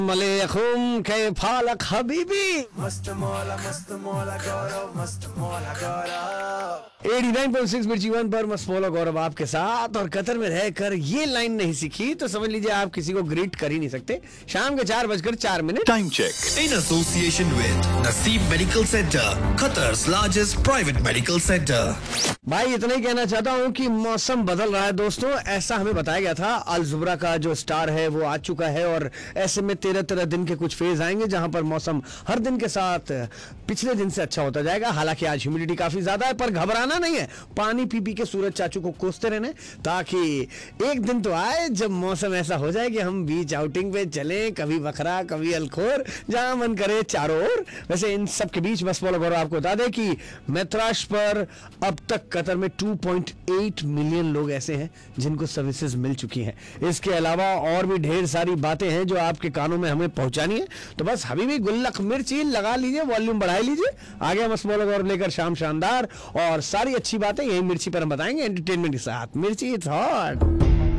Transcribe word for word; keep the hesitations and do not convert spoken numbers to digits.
मलेकुम कैफालक हबीबी। मस्त मौला मस्त मौला गौरव मस्त मौला गौरव। नवासी पॉइंट सिक्स मिर्ची वन पर मस्त मौला गौरव आपके साथ। और कतर में रहकर ये लाइन नहीं सीखी तो समझ लीजिए आप किसी को ग्रीट कर ही नहीं सकते। शाम के चार बजकर चार minute. Time check in association with नसीब medical centre, Qatar's largest private medical centre. भाई इतना ही कहना चाहता हूँ कि मौसम बदल रहा है दोस्तों। ऐसा हमें बताया गया था, अल जुबरा का जो स्टार है वो आ चुका है और ऐसे में तेरह तेरह दिन के कुछ फेज आएंगे जहां पर मौसम हर दिन के साथ पिछले दिन से अच्छा होता जाएगा। हालांकि आज ह्यूमिडिटी काफी ज्यादा है पर घबराना नहीं है। पानी पी पी के सूरज चाचू को कोसते रहने, ताकि एक दिन तो आए जब मौसम ऐसा हो जाए कि हम बीच आउटिंग पे चलें, कभी बखरा कभी अलखोर, जहां मन करे चारों ओर। वैसे इन सब के बीच बस बोलो आपको बता दें कि मैत्राश पर अब तक कतर में दो पॉइंट आठ मिलियन लोग ऐसे हैं जिनको सर्विसेज मिल चुकी हैं। इसके अलावा और भी ढेर सारी बातें हैं जो आपके कानों में हमें पहुंचानी है। तो बस हबीबी गुल्लक मिर्ची लगा लीजिए, वॉल्यूम बढ़ाई लीजिए। आगे हम स्मॉल और लेकर शाम शानदार और सारी अच्छी बातें यही मिर्ची पर हम बताएंगे एंटरटेनमेंट के साथ। मिर्ची इट्स हॉट।